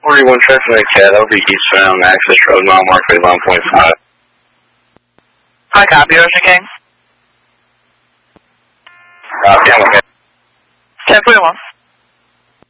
41 traffic cat, that'll be eastbound, access road, mile marker 11.5. Hi, copy, Ocean King. Copy, I'm okay. 1041.